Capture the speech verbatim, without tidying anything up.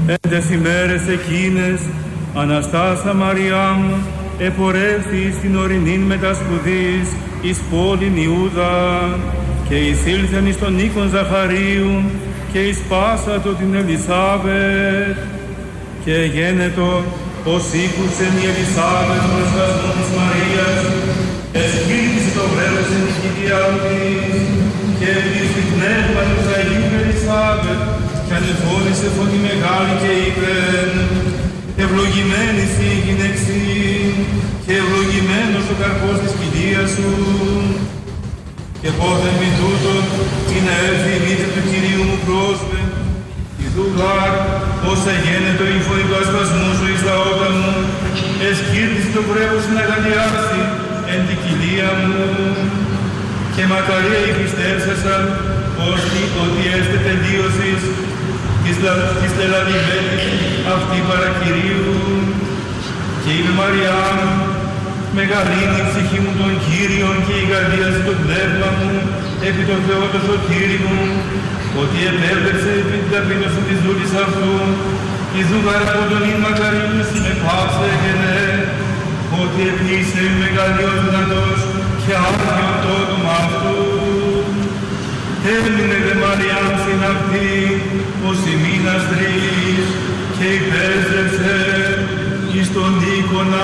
Εν τες ημέρες εκείνες, Αναστάσα Μαριά μου, επορεύθη στην ορεινήν μετασπουδής εις πόλην Ιούδα, και εισήλθεν εις τον οίκον Ζαχαρίου, και εις πάσατο την Ελισάβετ, και γένετο ως ήκουσεν η Ελισάβετ τον εσπασμό της Μαρίας, εσκύρτησε το βρέφος εν την κοιλιά της, και επλήστη πνεύμα της Αγίου Ελισάβετ, και ανεφώνησε φωνή μεγάλη και είπεν, ευλογημένη σοι η γυναίξη, και ευλογημένος ο καρπός της κοιλίας σου. Και πότε μη τούτο είναι έρθει η μύτη του Κυρίου μου πρόσπε, ιδού γάρ, όσα γένετο η φωνή του ασπασμού σου εις τα ότα μου, εσκύρτησε το βρέφος να γαλλιάσει εν την κοιλία μου. Και μακαρία η πιστεύσασα, ώστε ότι έστε τελείωσης της λελαδημένη αυτή παρακυρίου. Και είπε Μαριά, μεγαλύνει η ψυχή μου των Κύριων και η καρδίαση το πνεύμα μου επί τον Θεό το σωτήρι μου, ότι επέλεξε επί την ταπείνωση της δούλης αυτού, ιδού γαρά από τον ήν μακαρίνους με πάψε και ναι, ότι επίσε μεγαλειός δυνατός και άγιον το όνομα αυτού. Έμεινε δε Μαριάμ στην αυτή, ως η μήνας τρεις, και υπέστρεψε εις τον οίκονα